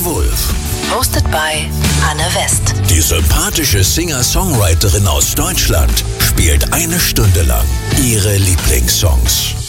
Wolf. Hosted by Anne West. Die sympathische Singer-Songwriterin aus Deutschland spielt 1 Stunde lang ihre Lieblingssongs.